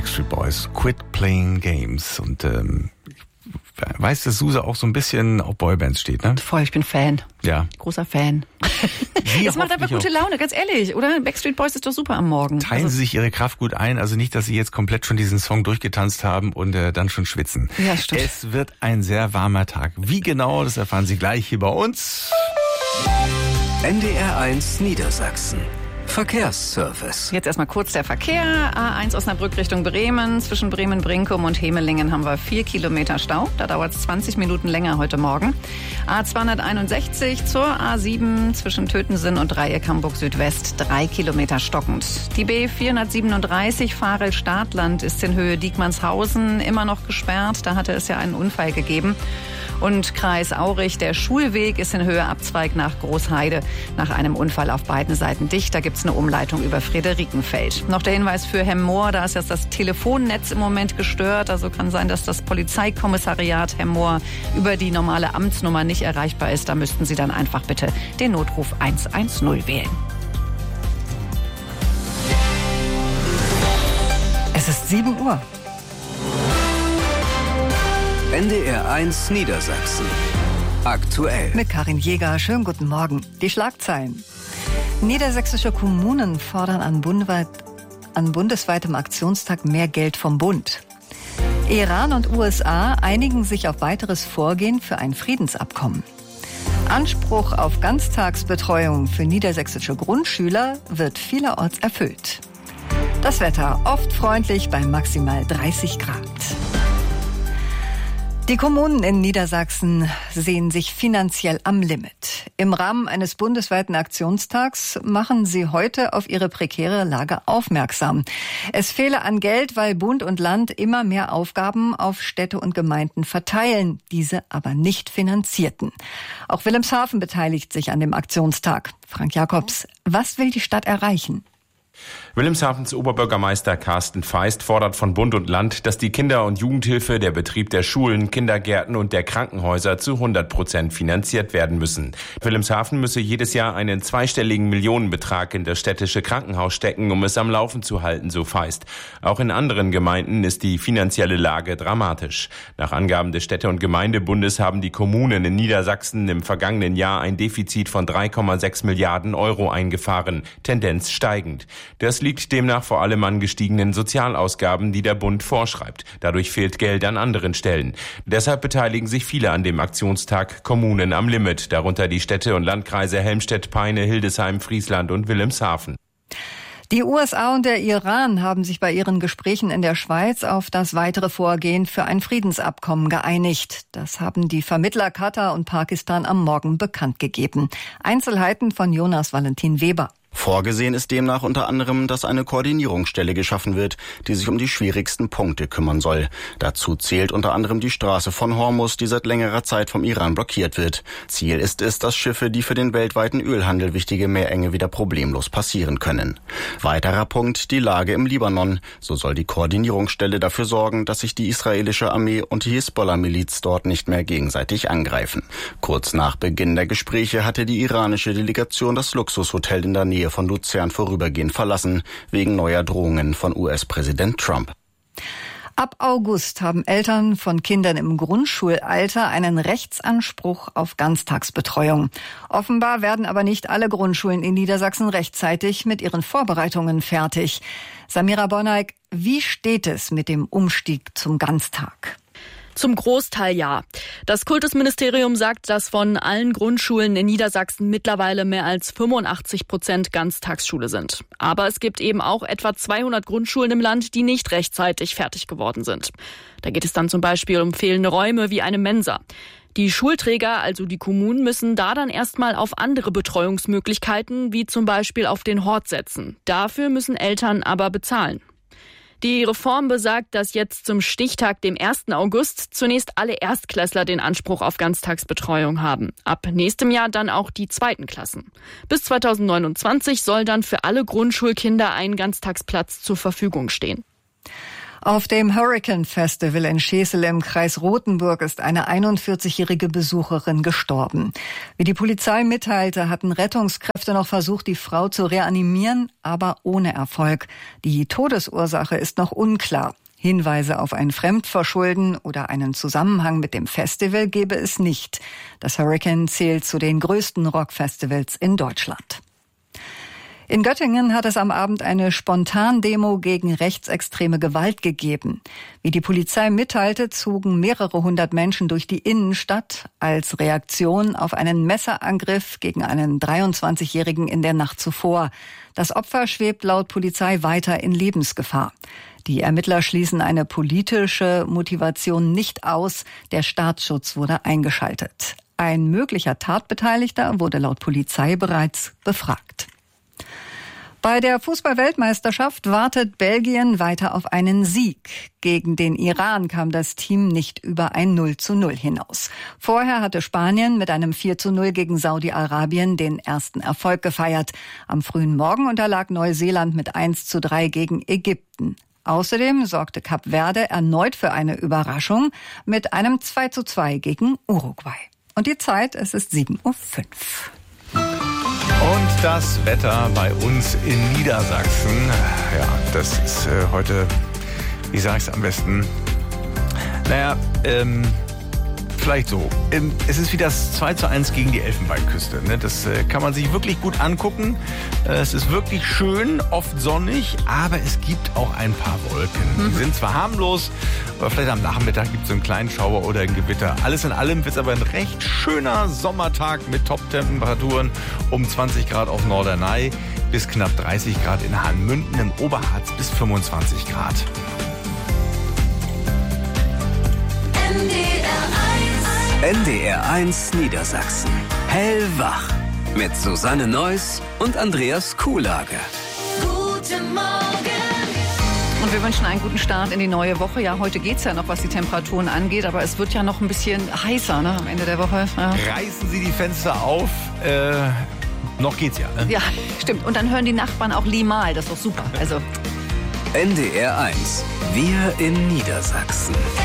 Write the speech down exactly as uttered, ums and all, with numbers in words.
Backstreet Boys, Quit Playing Games. Und ähm, ich weiß, dass Suse auch so ein bisschen auf Boybands steht, ne? Voll, ich bin Fan. Ja. Großer Fan. Das macht aber gute Laune, ganz ehrlich, oder? Backstreet Boys ist doch super am Morgen. Teilen also, Sie sich Ihre Kraft gut ein, also nicht, dass Sie jetzt komplett schon diesen Song durchgetanzt haben und äh, dann schon schwitzen. Ja, stimmt. Es wird ein sehr warmer Tag. Wie genau, das erfahren Sie gleich hier bei uns. N D R eins Niedersachsen. Verkehrsservice. Jetzt erstmal kurz der Verkehr. A eins Osnabrück Richtung Bremen. Zwischen Bremen-Brinkum und Hemelingen haben wir vier Kilometer Stau. Da dauert es zwanzig Minuten länger heute Morgen. A zweihunderteinundsechzig zur A sieben zwischen Tötensinn und Dreieck Hamburg Südwest. Drei Kilometer stockend. Die B vierhundertsiebenunddreißig Farel-Startland ist in Höhe Diekmannshausen immer noch gesperrt. Da hatte es ja einen Unfall gegeben. Und Kreis Aurich, der Schulweg ist in Höhe Abzweig nach Großheide. Nach einem Unfall auf beiden Seiten dicht. Da gibt es eine Umleitung über Friederikenfeld. Noch der Hinweis für Hemmoor, da ist jetzt das Telefonnetz im Moment gestört. Also kann sein, dass das Polizeikommissariat Hemmoor über die normale Amtsnummer nicht erreichbar ist. Da müssten Sie dann einfach bitte den Notruf eins eins null wählen. Es ist sieben Uhr. N D R eins Niedersachsen. Aktuell. Mit Karin Jäger. Schönen guten Morgen. Die Schlagzeilen. Niedersächsische Kommunen fordern an, bundesweit, an bundesweitem Aktionstag mehr Geld vom Bund. Iran und U S A einigen sich auf weiteres Vorgehen für ein Friedensabkommen. Anspruch auf Ganztagsbetreuung für niedersächsische Grundschüler wird vielerorts erfüllt. Das Wetter oft freundlich bei maximal dreißig Grad. Die Kommunen in Niedersachsen sehen sich finanziell am Limit. Im Rahmen eines bundesweiten Aktionstags machen sie heute auf ihre prekäre Lage aufmerksam. Es fehle an Geld, weil Bund und Land immer mehr Aufgaben auf Städte und Gemeinden verteilen, diese aber nicht finanzierten. Auch Wilhelmshaven beteiligt sich an dem Aktionstag. Frank Jakobs, was will die Stadt erreichen? Wilhelmshavens Oberbürgermeister Carsten Feist fordert von Bund und Land, dass die Kinder- und Jugendhilfe, der Betrieb der Schulen, Kindergärten und der Krankenhäuser zu hundert Prozent finanziert werden müssen. Wilhelmshaven müsse jedes Jahr einen zweistelligen Millionenbetrag in das städtische Krankenhaus stecken, um es am Laufen zu halten, so Feist. Auch in anderen Gemeinden ist die finanzielle Lage dramatisch. Nach Angaben des Städte- und Gemeindebundes haben die Kommunen in Niedersachsen im vergangenen Jahr ein Defizit von drei Komma sechs Milliarden Euro eingefahren, Tendenz steigend. Das liegt demnach vor allem an gestiegenen Sozialausgaben, die der Bund vorschreibt. Dadurch fehlt Geld an anderen Stellen. Deshalb beteiligen sich viele an dem Aktionstag Kommunen am Limit, darunter die Städte und Landkreise Helmstedt, Peine, Hildesheim, Friesland und Wilhelmshaven. Die U S A und der Iran haben sich bei ihren Gesprächen in der Schweiz auf das weitere Vorgehen für ein Friedensabkommen geeinigt. Das haben die Vermittler Katar und Pakistan am Morgen bekannt gegeben. Einzelheiten von Jonas Valentin Weber. Vorgesehen ist demnach unter anderem, dass eine Koordinierungsstelle geschaffen wird, die sich um die schwierigsten Punkte kümmern soll. Dazu zählt unter anderem die Straße von Hormuz, die seit längerer Zeit vom Iran blockiert wird. Ziel ist es, dass Schiffe, die für den weltweiten Ölhandel wichtige Meerenge wieder problemlos passieren können. Weiterer Punkt, die Lage im Libanon. So soll die Koordinierungsstelle dafür sorgen, dass sich die israelische Armee und die Hisbollah-Miliz dort nicht mehr gegenseitig angreifen. Kurz nach Beginn der Gespräche hatte die iranische Delegation das Luxushotel in der Nähe von Luzern vorübergehend verlassen, wegen neuer Drohungen von U S-Präsident Trump. Ab August haben Eltern von Kindern im Grundschulalter einen Rechtsanspruch auf Ganztagsbetreuung. Offenbar werden aber nicht alle Grundschulen in Niedersachsen rechtzeitig mit ihren Vorbereitungen fertig. Samira Bonneig, wie steht es mit dem Umstieg zum Ganztag? Zum Großteil ja. Das Kultusministerium sagt, dass von allen Grundschulen in Niedersachsen mittlerweile mehr als fünfundachtzig Prozent Ganztagsschule sind. Aber es gibt eben auch etwa zweihundert Grundschulen im Land, die nicht rechtzeitig fertig geworden sind. Da geht es dann zum Beispiel um fehlende Räume wie eine Mensa. Die Schulträger, also die Kommunen, müssen da dann erstmal auf andere Betreuungsmöglichkeiten, wie zum Beispiel auf den Hort setzen. Dafür müssen Eltern aber bezahlen. Die Reform besagt, dass jetzt zum Stichtag, dem ersten August, zunächst alle Erstklässler den Anspruch auf Ganztagsbetreuung haben. Ab nächstem Jahr dann auch die zweiten Klassen. Bis zweitausendneunundzwanzig soll dann für alle Grundschulkinder ein Ganztagsplatz zur Verfügung stehen. Auf dem Hurricane Festival in Schesel im Kreis Rothenburg ist eine einundvierzigjährige Besucherin gestorben. Wie die Polizei mitteilte, hatten Rettungskräfte noch versucht, die Frau zu reanimieren, aber ohne Erfolg. Die Todesursache ist noch unklar. Hinweise auf ein Fremdverschulden oder einen Zusammenhang mit dem Festival gebe es nicht. Das Hurricane zählt zu den größten Rockfestivals in Deutschland. In Göttingen hat es am Abend eine Spontandemo gegen rechtsextreme Gewalt gegeben. Wie die Polizei mitteilte, zogen mehrere hundert Menschen durch die Innenstadt als Reaktion auf einen Messerangriff gegen einen dreiundzwanzigjährigen in der Nacht zuvor. Das Opfer schwebt laut Polizei weiter in Lebensgefahr. Die Ermittler schließen eine politische Motivation nicht aus. Der Staatsschutz wurde eingeschaltet. Ein möglicher Tatbeteiligter wurde laut Polizei bereits befragt. Bei der Fußball-Weltmeisterschaft wartet Belgien weiter auf einen Sieg. Gegen den Iran kam das Team nicht über ein null zu null hinaus. Vorher hatte Spanien mit einem vier zu null gegen Saudi-Arabien den ersten Erfolg gefeiert. Am frühen Morgen unterlag Neuseeland mit eins zu drei gegen Ägypten. Außerdem sorgte Kap Verde erneut für eine Überraschung mit einem zwei zu zwei gegen Uruguay. Und die Zeit, es ist sieben Uhr fünf. Und das Wetter bei uns in Niedersachsen. Ja, das ist äh, heute, wie sage ich es am besten? Naja, ähm, vielleicht so. Ähm, es ist wie das zwei zu eins gegen die Elfenbeinküste. Ne? Das äh, kann man sich wirklich gut angucken. Äh, es ist wirklich schön, oft sonnig, aber es gibt auch ein paar Wolken. Mhm. Die sind zwar harmlos, aber vielleicht am Nachmittag gibt es einen kleinen Schauer oder ein Gewitter. Alles in allem wird es aber ein recht schöner Sommertag mit Top-Temperaturen um zwanzig Grad auf Norderney bis knapp dreißig Grad in Hahnmünden, im Oberharz bis fünfundzwanzig Grad. N D R eins Niedersachsen. Hellwach. Mit Susanne Neuss und Andreas Kuhlage. Guten Morgen. Und wir wünschen einen guten Start in die neue Woche. Ja, heute geht's ja noch, was die Temperaturen angeht, aber es wird ja noch ein bisschen heißer, ne, am Ende der Woche. Ja. Reißen Sie die Fenster auf. Äh, noch geht's ja. Ne? Ja, stimmt. Und dann hören die Nachbarn auch Limal. Das ist doch super. Also N D R eins. Wir in Niedersachsen.